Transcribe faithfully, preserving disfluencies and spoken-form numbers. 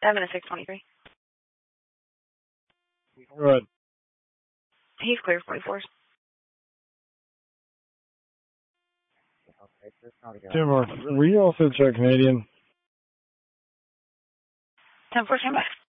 seven to six twenty-three. Go ahead. He's clear forty-fours. Tim, were you also check Canadian? ten four, stand by.